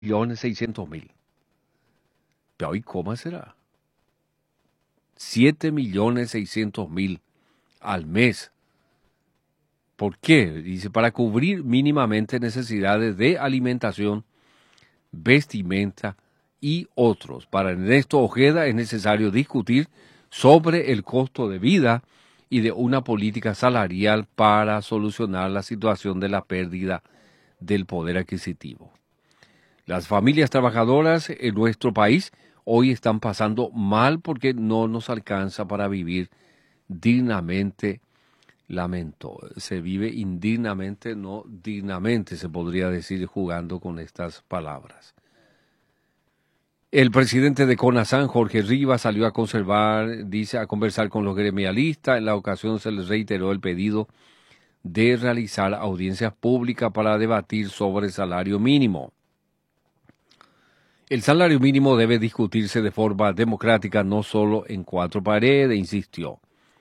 7.600.000. Pero ¿y cómo será? 7.600.000 al mes. ¿Por qué? Dice, para cubrir mínimamente necesidades de alimentación, vestimenta y otros. Para Ernesto Ojeda es necesario discutir sobre el costo de vida y de una política salarial para solucionar la situación de la pérdida del poder adquisitivo. Las familias trabajadoras en nuestro país hoy están pasando mal porque no nos alcanza para vivir dignamente. Lamento, se vive indignamente, no dignamente, se podría decir jugando con estas palabras. El presidente de CONASAN, Jorge Rivas, salió a conversar con los gremialistas. En la ocasión se les reiteró el pedido de realizar audiencias públicas para debatir sobre el salario mínimo. El salario mínimo debe discutirse de forma democrática, no solo en cuatro paredes, insistió.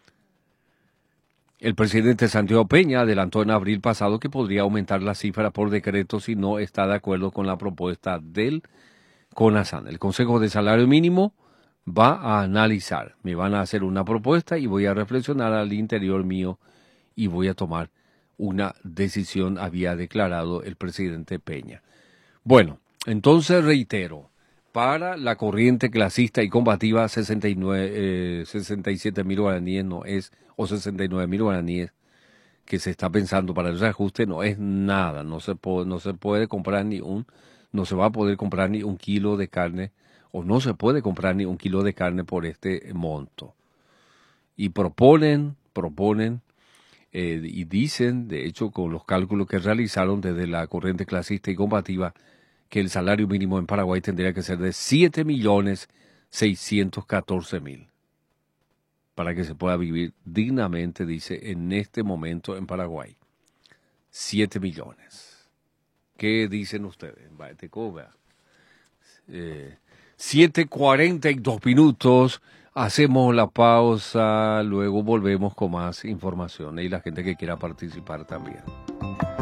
El presidente Santiago Peña adelantó en abril pasado que podría aumentar la cifra por decreto si no está de acuerdo con la propuesta del CONASAN. El Consejo de Salario Mínimo va a analizar. Me van a hacer una propuesta y voy a reflexionar al interior mío y voy a tomar una decisión, había declarado el presidente Peña. Bueno, entonces reitero, para la corriente clasista y combativa 67.000 guaraníes no es, o 69.000 guaraníes que se está pensando para el reajuste no es nada, no se puede comprar no se va a poder comprar ni un kilo de carne, o no se puede comprar ni un kilo de carne por este monto. Y proponen, y dicen, de hecho, con los cálculos que realizaron desde la corriente clasista y combativa, que el salario mínimo en Paraguay tendría que ser de 7.614.000 para que se pueda vivir dignamente, dice, en este momento en Paraguay. 7 millones. ¿Qué dicen ustedes? 7:42 minutos. Hacemos la pausa, luego volvemos con más información y la gente que quiera participar también.